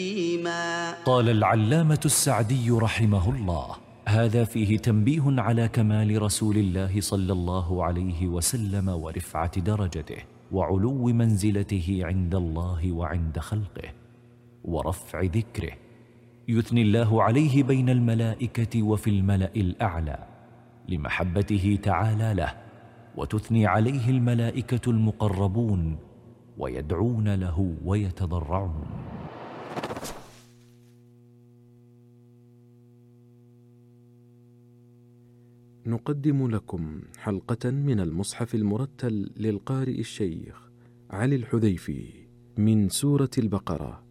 قال العلامة السعدي رحمه الله: هذا فيه تنبيه على كمال رسول الله صلى الله عليه وسلم ورفعة درجته وعلو منزلته عند الله وعند خلقه ورفع ذكره، يثني الله عليه بين الملائكة وفي الملأ الأعلى لمحبته تعالى له، وتثني عليه الملائكة المقربون ويدعون له ويتضرعون. نقدم لكم حلقة من المصحف المرتل للقارئ الشيخ علي الحذيفي من سورة البقرة